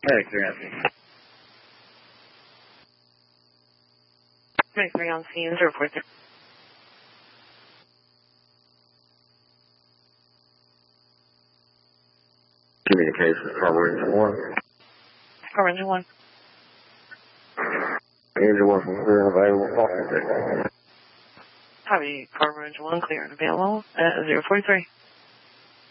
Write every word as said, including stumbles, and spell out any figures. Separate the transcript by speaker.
Speaker 1: Medic three on scene.
Speaker 2: Medic three on scene, zero four three.
Speaker 1: Communications, Carver Engine one.
Speaker 2: Carver Engine one.
Speaker 1: Engine one from clear and available. Call
Speaker 2: Copy, Carver Engine one, clear and available at zero four three.